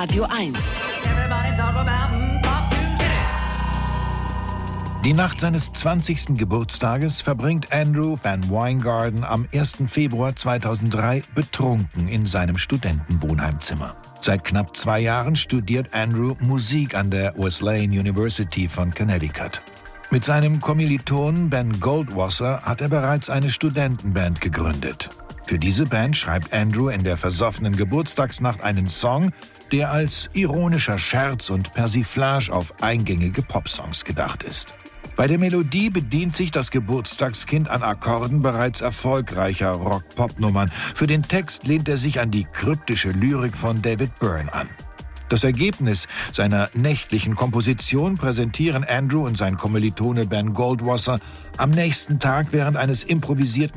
Radio 1. Die Nacht seines 20. Geburtstages verbringt Andrew Van Wijngaarden am 1. Februar 2003 betrunken in seinem Studentenwohnheimzimmer. Seit knapp 2 Jahren studiert Andrew Musik an der Wesleyan University von Connecticut. Mit seinem Kommilitonen Ben Goldwasser hat er bereits eine Studentenband gegründet. Für diese Band schreibt Andrew in der versoffenen Geburtstagsnacht einen Song, der als ironischer Scherz und Persiflage auf eingängige Popsongs gedacht ist. Bei der Melodie bedient sich das Geburtstagskind an Akkorden bereits erfolgreicher Rock-Pop-Nummern. Für den Text lehnt er sich an die kryptische Lyrik von David Byrne an. Das Ergebnis seiner nächtlichen Komposition präsentieren Andrew und sein Kommilitone Ben Goldwasser am nächsten Tag während eines improvisierten